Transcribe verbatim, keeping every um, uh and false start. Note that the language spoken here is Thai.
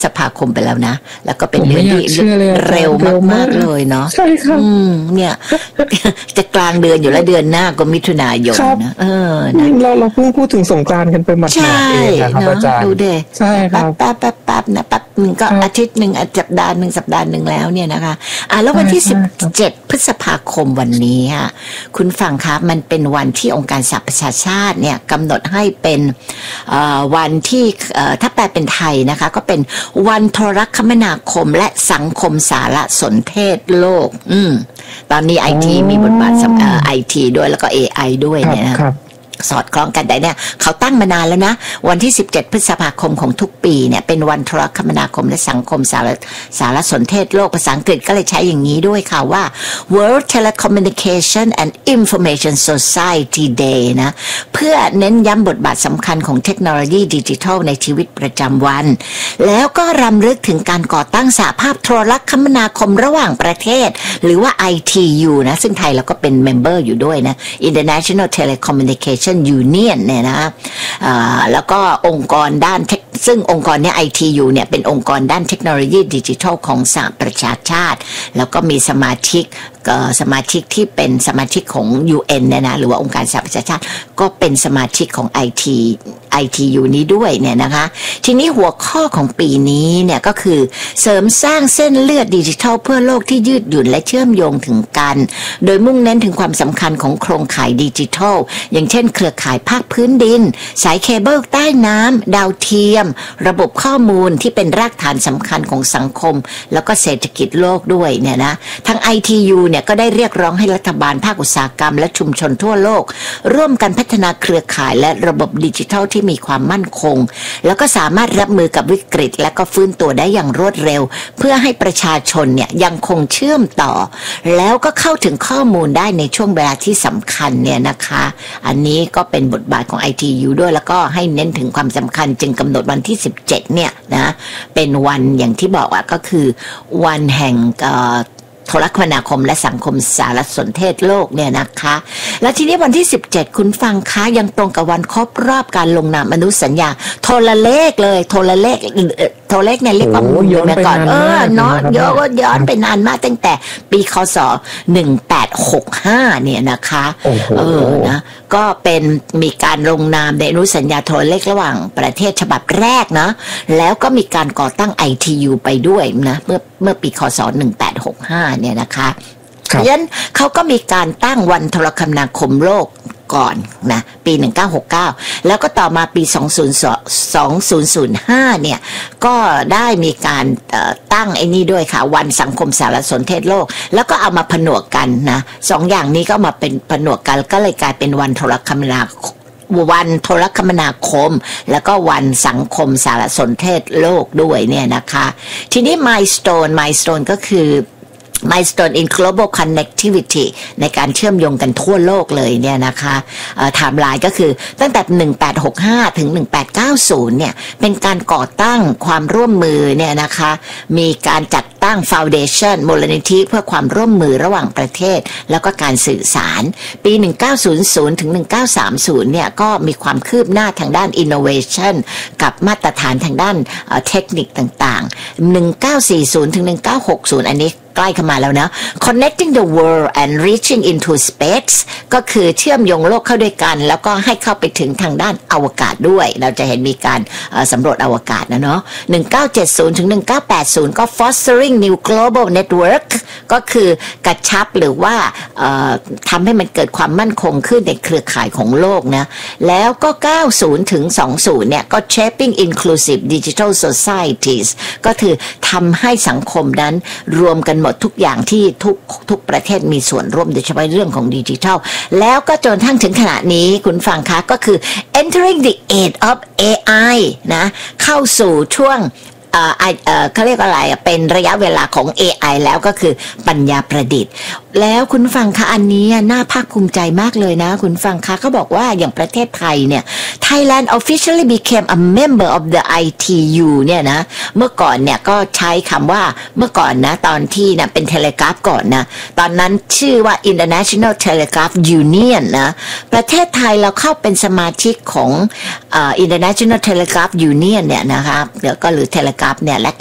ษภาคมไปแล้วนะแล้วก็เป็นเดือนที่เร็วมากๆเลยเนาะใช่ครับเนี่ยจะกลางเดือนอยู่แล้วเดือนหน้าก็มิถุนายนนะเออนะเราเราเพิ่งพูดถึงสงกรานต์กันไปหมาดๆเองนะครับอาจารย์ดูเด้ใช่ครับแป๊บแป๊บแป๊บนะแป๊บนึงก็อาทิตย์นึงสัปดาห์นึงสัปดาห์นึงแล้วเนี่ยนะคะอ่ะแล้ววันที่สิบเจ็ดพฤษภาคมวันนี้ค่ะคุณฟังครับมันเป็นวันที่องค์การสหประชาชาติเนี่ยกำหนดให้เป็นวันที่ถ้าแปลเป็นไทยนะคะก็เป็นวันโทรคมนาคมและสังคมสารสนเทศโลกอืมตอนนี้ไอทีมีบทบาทสำคัญไอทีด้วยแล้วก็ เอ ไอ ด้วยเนี่ยนะสอดคล้องกันแต่เนี่ยเขาตั้งมานานแล้วนะวันที่สิบเจ็ดพฤษภาคมของทุกปีเนี่ยเป็นวันโทรคมนาคมและสังคมสารสารสนเทศโลกภาษาอังกฤษก็เลยใช้อย่างนี้ด้วยค่ะว่า World Telecommunication and Information Society Day นะเพื่อเน้นย้ำบทบาทสำคัญของเทคโนโลยีดิจิทัลในชีวิตประจำวันแล้วก็รำลึกถึงการก่อตั้งสหภาพโทรคมนาคมระหว่างประเทศหรือว่า ไอ ที ยู นะซึ่งไทยเราก็เป็นเมมเบอร์อยู่ด้วยนะ International Telecommunication Union เนี่ยนะแล้วก็องค์กรด้านซึ่งองค์กรเนี้ย ไอ ที ยู เนี่ยเป็นองค์กรด้านเทคโนโลยีดิจิทัลของสหประชาชาติแล้วก็มีสมาชิกสมาชิกที่เป็นสมาชิกของ ยู เอ็น เนี่ยนะหรือว่าองค์การสหประชาชาติก็เป็นสมาชิกของ ไอ ที ไอ ที ยู นี้ด้วยเนี่ยนะคะทีนี้หัวข้อของปีนี้เนี่ยก็คือเสริมสร้างเส้นเลือดดิจิทัลเพื่อโลกที่ยืดหยุ่นและเชื่อมโยงถึงกันโดยมุ่งเน้นถึงความสำคัญของโครงข่ายดิจิทัลอย่างเช่นเครือข่ายภาคพื้นดินสายเคเบิลใต้น้ำดาวเทียมระบบข้อมูลที่เป็นรากฐานสำคัญของสังคมแล้วก็เศรษฐกิจโลกด้วยเนี่ยนะทั้ง ไอ ที ยู เนี่ยก็ได้เรียกร้องให้รัฐบาลภาคอุตสาหกรรมและชุมชนทั่วโลกร่วมกันพัฒนาเครือข่ายและระบบดิจิทัลที่มีความมั่นคงแล้วก็สามารถรับมือกับวิกฤตและก็ฟื้นตัวได้อย่างรวดเร็วเพื่อให้ประชาชนเนี่ยยังคงเชื่อมต่อแล้วก็เข้าถึงข้อมูลได้ในช่วงเวลาที่สำคัญเนี่ยนะคะอันนี้ก็เป็นบทบาทของ ไอ ที ยู ด้วยแล้วก็ให้เน้นถึงความสำคัญจึงกำหนดวันที่สิบเจ็ดเนี่ยนะเป็นวันอย่างที่บอกว่าก็คือวันแห่งโทรคมนาคมและสังคมสารสนเทศโลกเนี่ยนะคะแล้วทีนี้วันที่สิบเจ็ดคุณฟังคะยังตรงกับวันครบรอบการลงนามอนุสัญญาโทรเลขเลยโทรเลขโทรเลขเนี่ยเรียกว่าย้อนไปก่อนเออเนาะย้อนย้อนไปนานมากตั้งแต่ปีคศหนึ่งแปดหกห้าเนี่ยนะคะเออนะก็เป็นมีการลงนามในอนุสัญญาโทรเลขระหว่างประเทศฉบับแรกนะแล้วก็มีการก่อตั้ง ไอ ที ยู ไปด้วยนะเมื่อเมื่อปีคศหนึ่งแปดหกห้าเนี่ยนะคะเพราะฉะนั้นเขาก็มีการตั้งวันโทรคมนาคมโลกก่อนนะปีหนึ่งเก้าหกเก้าแล้วก็ต่อมาปีสองพันห้าเนี่ยก็ได้มีการตั้งไอ้นี่ด้วยค่ะวันสังคมสารสนเทศโลกแล้วก็เอามาผนวกกันนะสองอย่างนี้ก็มาเป็นผนวกกันก็เลยกลายเป็นวันโทรคมนาคมวันโทรคมนาคมแล้วก็วันสังคมสารสนเทศโลกด้วยเนี่ยนะคะทีนี้ milestone milestone ก็คือmilestone in global connectivity ในการเชื่อมโยงกันทั่วโลกเลยเนี่ยนะคะไทม์ไลน์ก็คือตั้งแต่หนึ่งแปดหกห้าถึงหนึ่งแปดเก้าศูนย์เนี่ยเป็นการก่อตั้งความร่วมมือเนี่ยนะคะมีการจัดตั้ง Foundation มูลนิธิเพื่อความร่วมมือระหว่างประเทศแล้วก็การสื่อสารปีหนึ่งเก้าศูนย์ศูนย์ถึงหนึ่งเก้าสามศูนย์เนี่ยก็มีความคืบหน้าทางด้าน innovation กับมาตรฐานทางด้านเทคนิคต่างๆหนึ่งเก้าสี่ศูนย์ถึงหนึ่งเก้าหกศูนย์อันนี้ใกล้เข้ามาแล้วนะ connecting the world and reaching into space ก็คือเชื่อมโยงโลกเข้าด้วยกันแล้วก็ให้เข้าไปถึงทางด้านอวกาศด้วยเราจะเห็นมีการสำรวจอวกาศนะเนาะหนึ่งเก้าเจ็ดศูนย์ถึงหนึ่งเก้าแปดศูนย์ก็ fostering new global network ก็คือกระชับหรือว่าทำให้มันเกิดความมั่นคงขึ้นในเครือข่ายของโลกนะแล้วก็เก้าสิบถึงสองสิบเนี่ยก็ shaping inclusive digital societies ก็คือทำให้สังคมนั้นรวมกันหมดทุกอย่างที่ทุกทุกประเทศมีส่วนร่วมโดยเฉพาะเรื่องของดิจิทัลแล้วก็จนทั้งถึงขณะนี้คุณฟังคะก็คือ entering the age of เอ ไอ นะเข้าสู่ช่วงเอ่อเอ่อเขาเรียกอะไรเป็นระยะเวลาของ เอ ไอ แล้วก็คือปัญญาประดิษฐ์แล้วคุณฟังคะอันนี้น่าภาคภูมิใจมากเลยนะคุณฟังคะเขาบอกว่าอย่างประเทศไทยเนี่ย Thailand officially became a member of the ไอ ที ยู เนี่ยนะเมื่อก่อนเนี่ยก็ใช้คำว่าเมื่อก่อนนะตอนที่นะเป็นเทเลกราฟก่อนนะตอนนั้นชื่อว่า International Telegraph Union นะประเทศไทยเราเข้าเป็นสมาชิกของ uh, International Telegraph Union เนี่ยนะคะเดี๋ยวก็หรือ Telegraph เนี่ย